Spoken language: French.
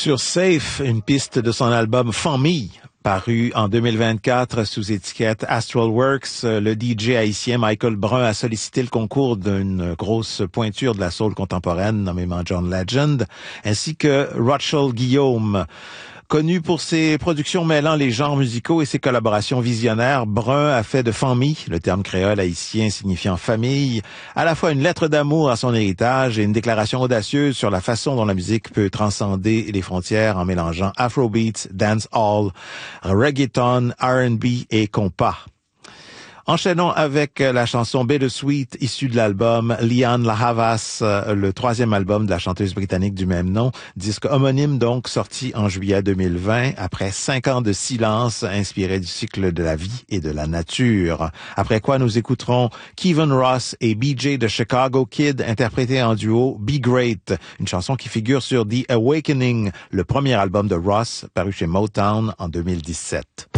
Sur Safe, une piste de son album Famille, paru en 2024 sous étiquette Astral Works, le DJ haïtien Michael Brun a sollicité le concours d'une grosse pointure de la soul contemporaine, nommément John Legend, ainsi que Rachel Guillaume. Connu pour ses productions mêlant les genres musicaux et ses collaborations visionnaires, Brun a fait de Famille, le terme créole haïtien signifiant famille, à la fois une lettre d'amour à son héritage et une déclaration audacieuse sur la façon dont la musique peut transcender les frontières en mélangeant afrobeats, dancehall, reggaeton, R&B et compas. Enchaînons avec la chanson Bittersweet, issue de l'album Lian La Havas, le troisième album de la chanteuse britannique du même nom, disque homonyme donc sorti en juillet 2020, après 5 ans de silence inspiré du cycle de la vie et de la nature. Après quoi nous écouterons Kevin Ross et BJ de Chicago Kid interprétés en duo Be Great, une chanson qui figure sur The Awakening, le premier album de Ross paru chez Motown en 2017.